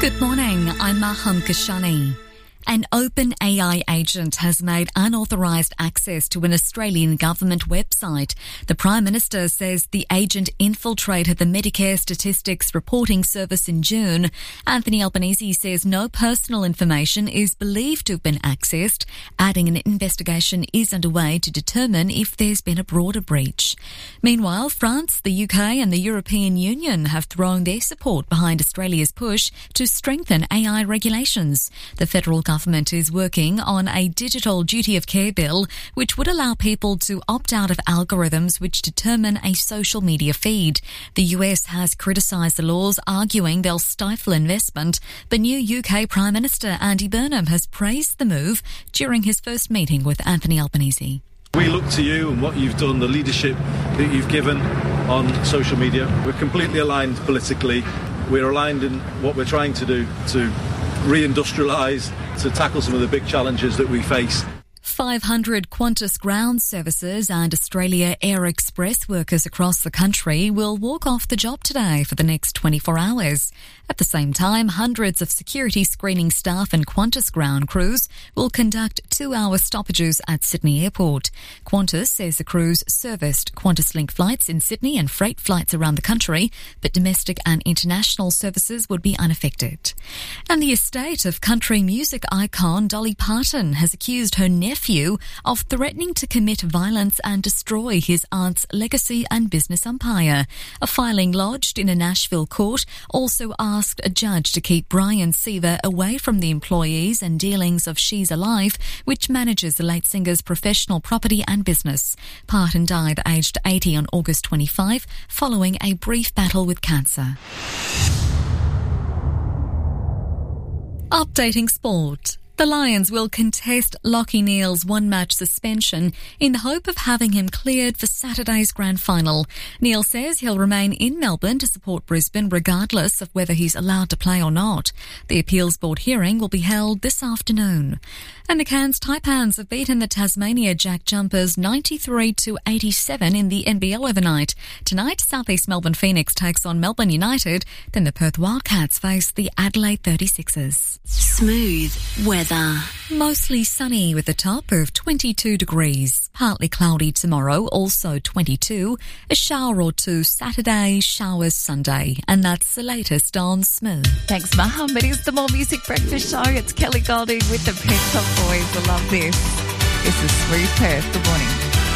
Good morning, I'm Maham Kashani. An open AI agent has made unauthorised access to an Australian government website. The Prime Minister says the agent infiltrated the Medicare Statistics Reporting Service in June. Anthony Albanese says no personal information is believed to have been accessed, adding an investigation is underway to determine if there's been a broader breach. Meanwhile, France, the UK and the European Union have thrown their support behind Australia's push to strengthen AI regulations. The federal government is working on a digital duty of care bill which would allow people to opt out of algorithms which determine a social media feed. The US has criticised the laws, arguing they'll stifle investment, but new UK Prime Minister Andy Burnham has praised the move during his first meeting with Anthony Albanese. We look to you and what you've done, the leadership that you've given on social media. We're completely aligned politically. We're aligned in what we're trying to do to reindustrialise, to tackle some of the big challenges that we face. 500 Qantas ground services and Australia Air Express workers across the country will walk off the job today for the next 24 hours. At the same time, hundreds of security screening staff and Qantas ground crews will conduct 2-hour stoppages at Sydney Airport. Qantas says the crews serviced QantasLink flights in Sydney and freight flights around the country, but domestic and international services would be unaffected. And the estate of country music icon Dolly Parton has accused her nephew of threatening to commit violence and destroy his aunt's legacy and business empire. A filing lodged in a Nashville court also asked a judge to keep Brian Seaver away from the employees and dealings of She's Alive, which manages the late singer's professional property and business. Parton died aged 80 on August 25 following a brief battle with cancer. Updating sport. The Lions will contest Lachie Neale's one-match suspension in the hope of having him cleared for Saturday's grand final. Neale says he'll remain in Melbourne to support Brisbane regardless of whether he's allowed to play or not. The appeals board hearing will be held this afternoon. And the Cairns Taipans have beaten the Tasmania Jack Jumpers 93-87 in the NBL overnight. Tonight, South East Melbourne Phoenix takes on Melbourne United. Then the Perth Wildcats face the Adelaide 36ers. Smooth weather. Mostly sunny with a top of 22 degrees. Partly cloudy tomorrow, also 22. A shower or two Saturday, showers Sunday. And that's the latest on Smooth. Thanks, Maham. It is the More Music Breakfast Show. It's Kelly Golding with the Pet Shop Boys. I love this. This is Smooth Perth. Good morning.